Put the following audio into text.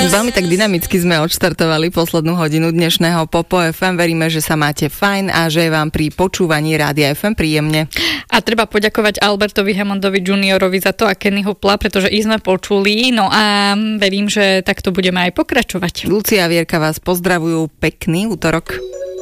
Veľmi tak dynamicky sme odštartovali poslednú hodinu dnešného Popo FM. Veríme, že sa máte fajn a že je vám pri počúvaní Rádia FM príjemne. A treba poďakovať Albertovi Hammondovi juniorovi za to a Kennyho Pla, pretože ich sme počuli. No a verím, že takto budeme aj pokračovať. Lucia a Vierka vás pozdravujú. Pekný útorok.